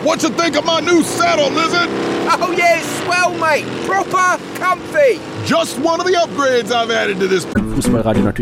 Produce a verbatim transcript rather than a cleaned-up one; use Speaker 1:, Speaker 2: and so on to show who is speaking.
Speaker 1: What you think of my new saddle, Lizard?
Speaker 2: Oh yeah, swell, mate. Proper comfy.
Speaker 1: Just one of the upgrades I've added to this.
Speaker 3: Fußballradio natürlich